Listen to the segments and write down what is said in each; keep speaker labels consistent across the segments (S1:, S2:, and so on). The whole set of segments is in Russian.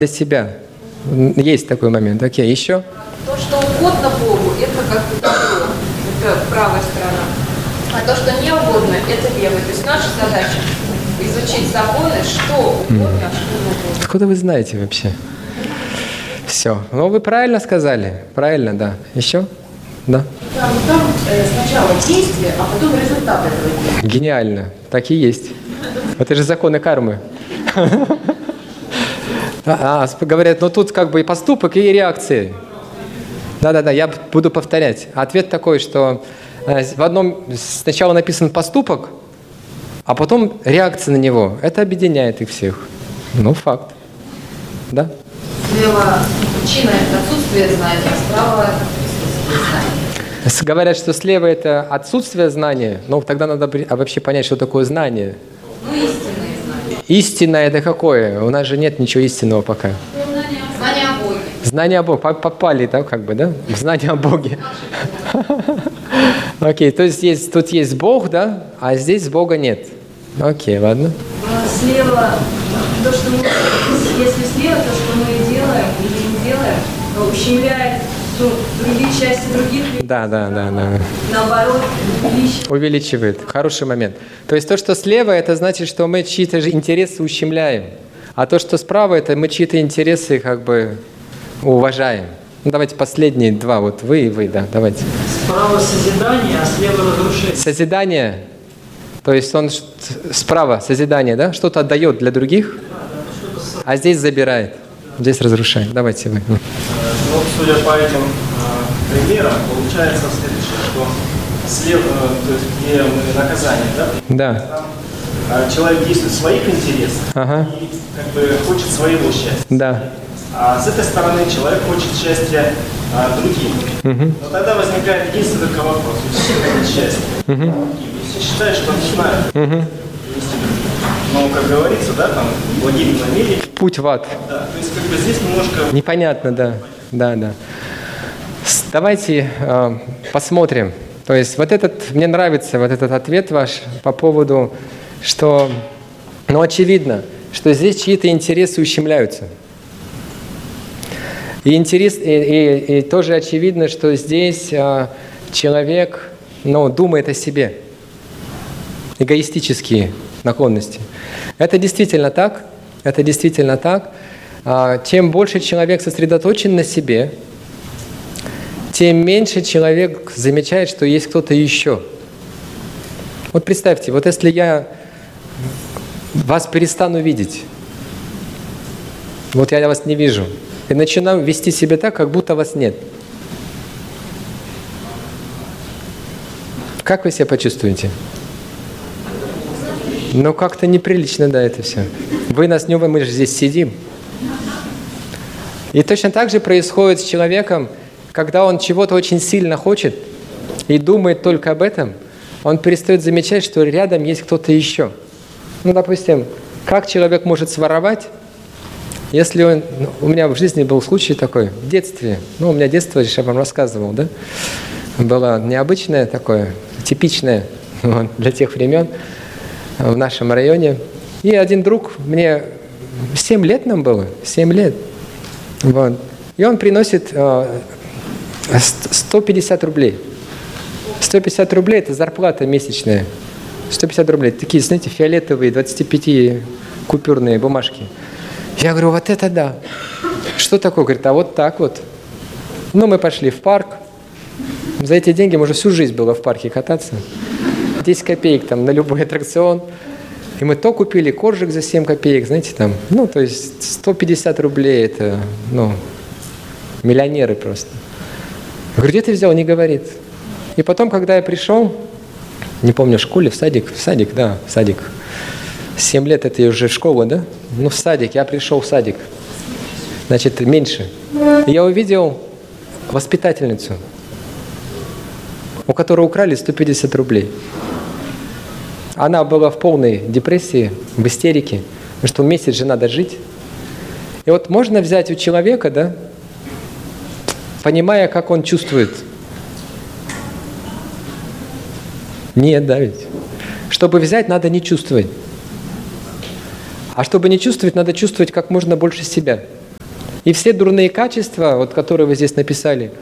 S1: для себя. Есть такой момент. Окей, еще?
S2: То, что угодно Богу, это как бы добро, это правая сторона. А то, что не угодно, это левая. То есть наша задача изучить законы, что угодно, а что не угодно.
S1: Откуда вы знаете вообще? Все. Ну, вы правильно сказали. Правильно, да. Еще? Да.
S3: Там сначала действие, а потом результат этого действия.
S1: Гениально. Так и есть. Это же законы кармы. Говорят, ну тут как бы и поступок, и реакции. Да-да-да, я буду повторять. Ответ такой, что в одном сначала написан поступок, а потом реакция на него. Это объединяет их всех. Ну, факт. Да?
S3: Слева причина – это отсутствие знания, а справа – это присутствие знания.
S1: Говорят, что слева это отсутствие знания, но тогда надо вообще понять, что такое знание.
S3: Ну, истинные знания.
S1: Истинное это какое? У нас же нет ничего истинного пока.
S3: Знания о Боге.
S1: Знание о Боге. Попали, да, как бы, да? Знание о Боге. Окей, то есть тут есть Бог, да, а здесь Бога нет. Окей, ладно.
S4: Слева, то, что мы, если слева, то, что мы делаем или не делаем, ущемляет другие части других людей.
S1: Да.
S4: Наоборот,
S1: Увеличивает. Хороший момент. То есть то, что слева, это значит, что мы чьи-то же интересы ущемляем. А то, что справа, это мы чьи-то интересы как бы уважаем. Ну, давайте последние два. Вот вы и вы, да, давайте.
S5: Справа созидание, а слева разрушение.
S1: Созидание. То есть он справа созидание, да? Что-то отдает для других, а здесь забирает. Здесь разрушает. Давайте вы.
S6: Ну, судя по этим примерам, получается следующее, что слева, то есть где мы наказание, да?
S1: Да.
S6: Там человек действует в своих интересах и как бы хочет своего счастья.
S1: Да.
S6: А с этой стороны человек хочет счастья другим. Но тогда возникает единственный только вопрос. Все хотят счастья. И все считают, что они знают. Но, как говорится, да, там, благими намерениями.
S1: Путь в ад.
S6: Да, то есть как бы здесь немножко...
S1: Непонятно, да. Давайте посмотрим. То есть мне нравится вот этот ответ ваш по поводу, что, очевидно, что здесь чьи-то интересы ущемляются. И тоже очевидно, что здесь человек, думает о себе. Эгоистические наклонности. Это действительно так. Чем больше человек сосредоточен на себе, тем меньше человек замечает, что есть кто-то еще. Вот представьте, вот если я вас перестану видеть, вот я вас не вижу, и начинаю вести себя так, как будто вас нет. Как вы себя почувствуете? Как-то неприлично, да, это все. Вы нас не мы же здесь сидим. И точно так же происходит с человеком, когда он чего-то очень сильно хочет и думает только об этом, он перестает замечать, что рядом есть кто-то еще. Допустим, как человек может своровать, если он... у меня в жизни был случай такой, в детстве. У меня детство, я вам рассказывал, да? Было необычное такое, типичное для тех времен в нашем районе. И один друг, мне 7 лет нам было, 7 лет. Вот. И он приносит 150 рублей. 150 рублей – это зарплата месячная. 150 рублей. Такие, знаете, фиолетовые 25-купюрные бумажки. Я говорю, вот это да. Что такое? Говорит, а вот так вот. Мы пошли в парк. За эти деньги можно всю жизнь было в парке кататься. 10 копеек там на любой аттракцион. И мы то купили коржик за 7 копеек, знаете, там, то есть 150 рублей, это, миллионеры просто. Я говорю, где ты взял? Не говорит. И потом, когда я пришел, не помню, в школе, в садик, да, в садик. 7 лет это уже в школу, да? В садик, я пришел в садик. Значит, меньше. И я увидел воспитательницу, у которой украли 150 рублей. Она была в полной депрессии, в истерике, потому что месяц же надо жить. И вот можно взять у человека, да, понимая, как он чувствует. Нет, да ведь. Чтобы взять, надо не чувствовать. А чтобы не чувствовать, надо чувствовать как можно больше себя. И все дурные качества, вот, которые вы здесь написали,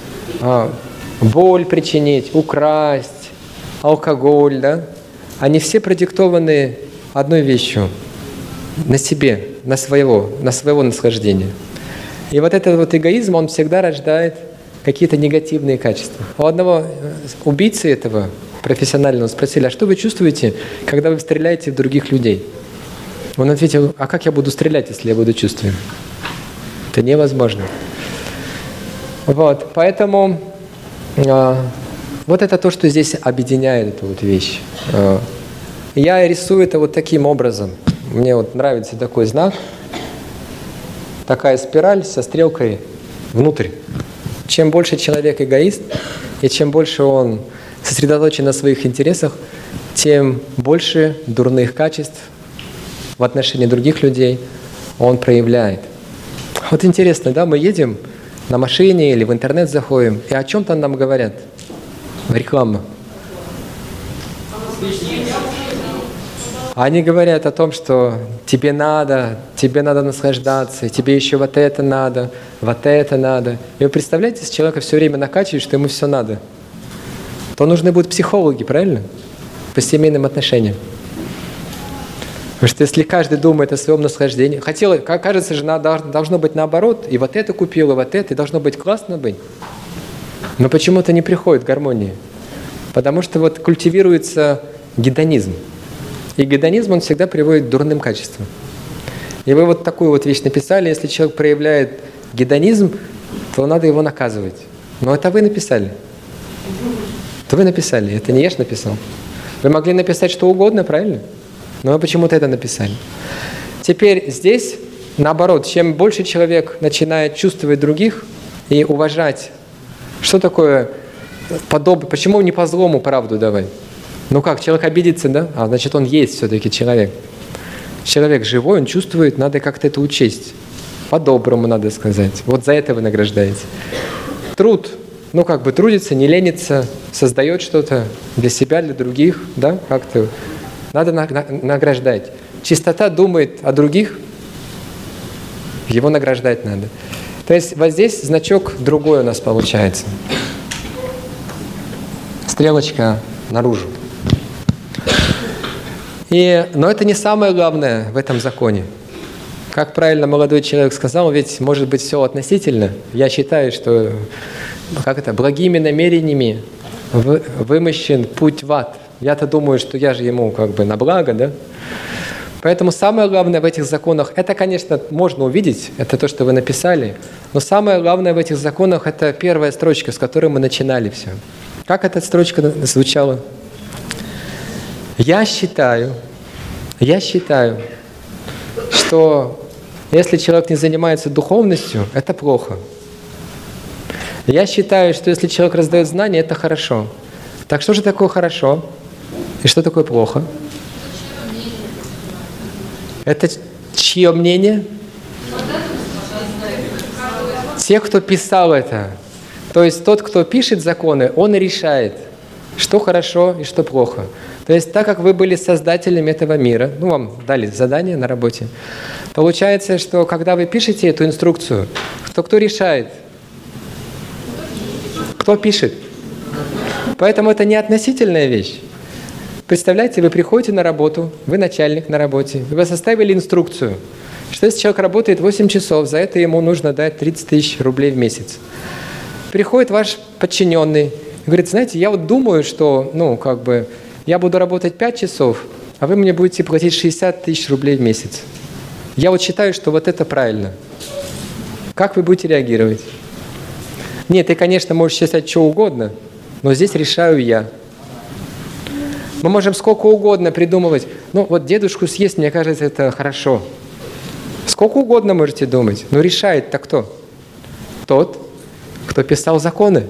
S1: боль причинить, украсть, алкоголь, да, они все продиктованы одной вещью – на себе, на своего наслаждения. И вот этот вот эгоизм, он всегда рождает какие-то негативные качества. У одного убийцы этого профессионального спросили: а что вы чувствуете, когда вы стреляете в других людей? Он ответил: а как я буду стрелять, если я буду чувствовать? Это невозможно. Вот, поэтому вот это то, что здесь объединяет эту вот вещь. Я рисую это вот таким образом. Мне вот нравится такой знак, такая спираль со стрелкой внутрь. Чем больше человек эгоист, и чем больше он сосредоточен на своих интересах, тем больше дурных качеств в отношении других людей он проявляет. Вот интересно, да, мы едем на машине или в интернет заходим, и о чем-то нам говорят. Реклама. Они говорят о том, что тебе надо наслаждаться, тебе еще вот это надо. И вы представляете, если человека все время накачивает, что ему все надо, то нужны будут психологи, правильно? По семейным отношениям. Потому что если каждый думает о своем наслаждении, кажется же, должно быть наоборот, и вот это купил, и вот это, и должно быть классно быть. Но почему-то не приходит гармония. Потому что вот культивируется гедонизм. И гедонизм, он всегда приводит к дурным качествам. И вы вот такую вот вещь написали: если человек проявляет гедонизм, то надо его наказывать. Но это вы написали. Это вы написали, это не я ж написал. Вы могли написать что угодно, правильно? Но вы почему-то это написали. Теперь здесь, наоборот, чем больше человек начинает чувствовать других и уважать, что такое подобное, почему не по злому правду давать? Ну как, человек обидится, да? Значит, он есть все-таки человек. Человек живой, он чувствует, надо как-то это учесть. По-доброму надо сказать. Вот за это вы награждаете. Труд. Трудится, не ленится, создает что-то для себя, для других, да? Как-то надо награждать. Чистота думает о других, его награждать надо. То есть вот здесь значок другой у нас получается. Стрелочка наружу. Но это не самое главное в этом законе. Как правильно молодой человек сказал, ведь может быть все относительно. Я считаю, что благими намерениями вымощен путь в ад. Я-то думаю, что я же ему на благо, да? Поэтому самое главное в этих законах, это, конечно, можно увидеть, это то, что вы написали, но самое главное в этих законах, это первая строчка, с которой мы начинали все. Как эта строчка звучала? Я считаю, что если человек не занимается духовностью, это плохо. Я считаю, что если человек раздает знания, это хорошо. Так что же такое хорошо? И что такое плохо? Это чье мнение? Тех, кто писал это. То есть тот, кто пишет законы, он и решает, что хорошо и что плохо. То есть так как вы были создателями этого мира, вам дали задание на работе, получается, что когда вы пишете эту инструкцию, то кто решает? Кто пишет? Поэтому это не относительная вещь. Представляете, вы приходите на работу, вы начальник на работе, вы составили инструкцию, что если человек работает 8 часов, за это ему нужно дать 30 тысяч рублей в месяц. Приходит ваш подчиненный и говорит: знаете, я вот думаю, что, я буду работать 5 часов, а вы мне будете платить 60 тысяч рублей в месяц. Я вот считаю, что вот это правильно. Как вы будете реагировать? Нет, ты, конечно, можешь считать что угодно, но здесь решаю я. Мы можем сколько угодно придумывать. Дедушку съесть, мне кажется, это хорошо. Сколько угодно можете думать, но решает-то кто? Тот, кто писал законы.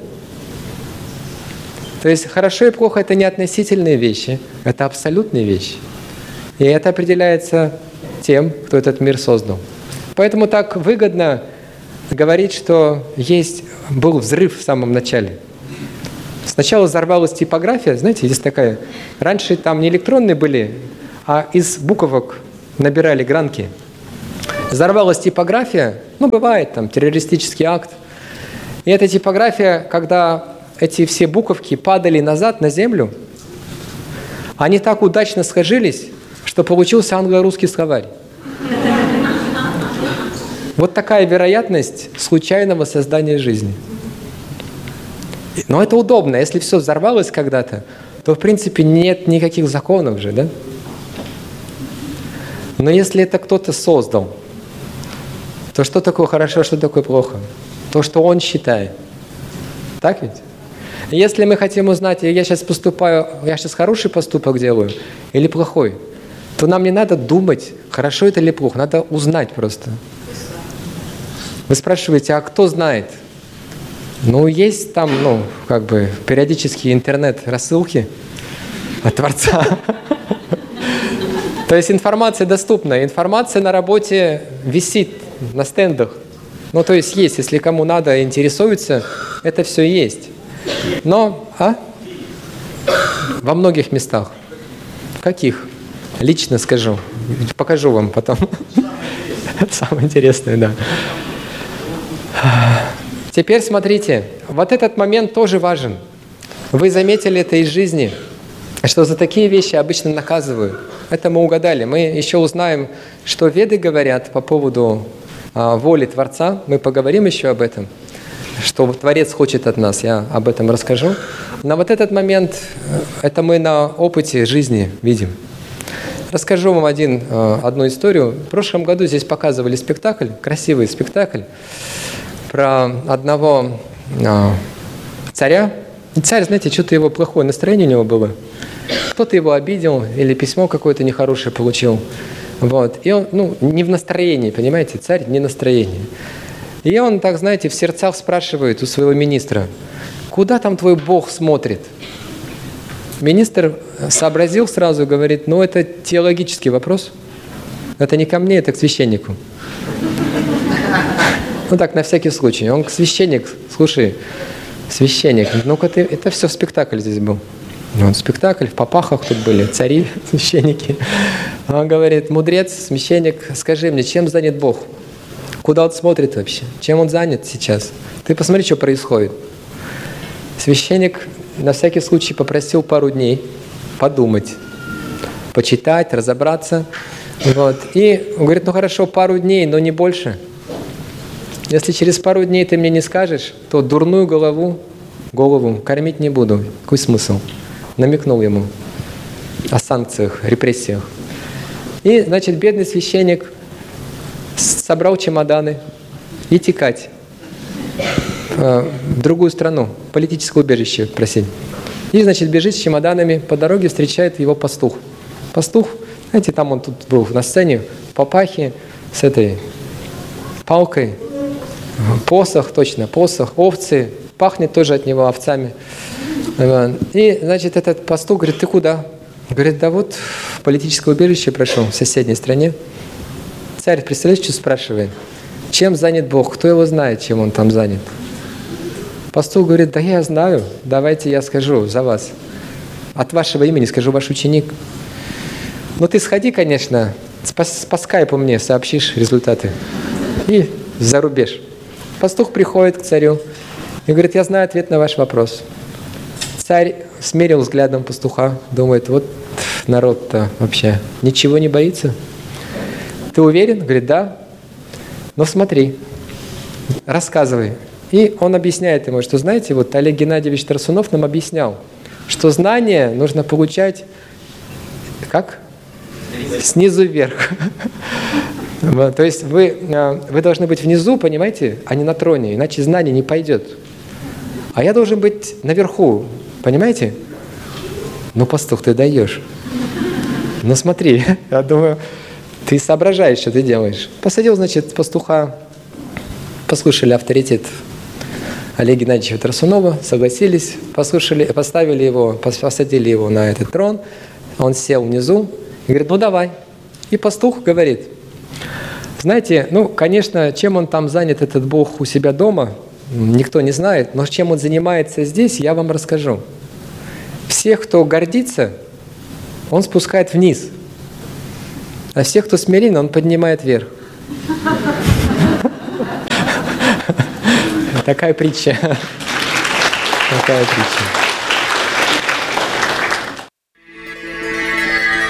S1: То есть хорошо и плохо – это не относительные вещи, это абсолютные вещи. И это определяется тем, кто этот мир создал. Поэтому так выгодно говорить, что был взрыв в самом начале. Сначала взорвалась типография, знаете, есть такая. Раньше там не электронные были, а из буквок набирали гранки. Взорвалась типография, ну, бывает там террористический акт. И эта типография, когда эти все буковки падали назад на землю, они так удачно сложились, что получился англо-русский словарь. Вот такая вероятность случайного создания жизни. Но это удобно. Если все взорвалось когда-то, то в принципе нет никаких законов же, да? Но если это кто-то создал, то что такое хорошо, что такое плохо? То, что он считает. Так ведь? Если мы хотим узнать, я сейчас хороший поступок делаю или плохой, то нам не надо думать, хорошо это или плохо, надо узнать просто. Вы спрашиваете, а кто знает? Ну, есть там, периодические интернет-рассылки от Творца. То есть информация доступна. Информация на работе висит на стендах. Ну, то есть, если кому надо, интересуется, это все есть. Но, во многих местах. В каких? Лично скажу. Покажу вам потом. Самое интересное, да. Теперь смотрите, вот этот момент тоже важен. Вы заметили это из жизни, что за такие вещи обычно наказывают. Это мы угадали. Мы еще узнаем, что Веды говорят по поводу воли Творца. Мы поговорим еще об этом, что Творец хочет от нас. Я об этом расскажу. Но вот этот момент, это мы на опыте жизни видим. Расскажу вам одну историю. В прошлом году здесь показывали спектакль, красивый спектакль, про одного царя. И царь, знаете, что-то его плохое настроение у него было. Кто-то его обидел или письмо какое-то нехорошее получил. Вот. И он, не в настроении, понимаете, царь не в настроении. И он так, знаете, в сердцах спрашивает у своего министра, куда там твой Бог смотрит? Министр сообразил сразу, говорит, это теологический вопрос. Это не ко мне, это к священнику. Так, на всякий случай. Он священник, слушай, священник, это все спектакль здесь был. Спектакль, в попахах тут были, цари, священники. Он говорит, мудрец, священник, скажи мне, чем занят Бог? Куда он смотрит вообще? Чем он занят сейчас? Ты посмотри, что происходит. Священник на всякий случай попросил пару дней подумать, почитать, разобраться. И он говорит, хорошо, пару дней, но не больше. Если через пару дней ты мне не скажешь, то дурную голову кормить не буду. Какой смысл? Намекнул ему о санкциях, репрессиях. И, значит, бедный священник собрал чемоданы и текать в другую страну, политическое убежище просить. И, значит, бежит с чемоданами, по дороге встречает его пастух. Пастух, знаете, там он тут был на сцене, в папахе, с этой палкой, посох, овцы, пахнет тоже от него овцами. И, значит, этот пастух говорит, ты куда? Говорит, да вот в политическое убежище прошел, в соседней стране. Царь, представляешь, что спрашивает? Чем занят Бог? Кто его знает, чем он там занят? Пастух говорит, да я знаю, давайте я скажу за вас. От вашего имени скажу, ваш ученик. Ты сходи, конечно, по скайпу мне сообщишь результаты. И за рубеж. Пастух приходит к царю и говорит, я знаю ответ на ваш вопрос. Царь смерил взглядом пастуха, думает, вот народ-то вообще ничего не боится. Ты уверен? Говорит, да. Но смотри, рассказывай. И он объясняет ему, что, знаете, Олег Геннадьевич Тарсунов нам объяснял, что знания нужно получать как? Снизу вверх. То есть вы должны быть внизу, понимаете, а не на троне, иначе знание не пойдет. А я должен быть наверху, понимаете? Пастух, ты даешь. Смотри, я думаю, ты соображаешь, что ты делаешь. Посадил, значит, пастуха, послушали авторитет Олега Геннадьевича Тарсунова, согласились, посадили его на этот трон, он сел внизу и говорит, давай. И пастух говорит, знаете, конечно, чем он там занят, этот Бог, у себя дома, никто не знает, но чем он занимается здесь, я вам расскажу. Всех, кто гордится, он спускает вниз, а всех, кто смирен, он поднимает вверх. Такая притча. Такая притча.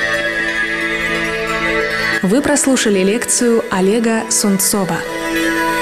S7: Вы прослушали лекцию Олега Сунцова.